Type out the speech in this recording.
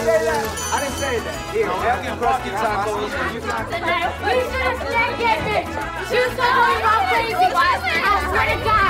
say that. I didn't say that. Here, I'll get crusty tacos. You should have said it. She was going about crazy. I swear to God.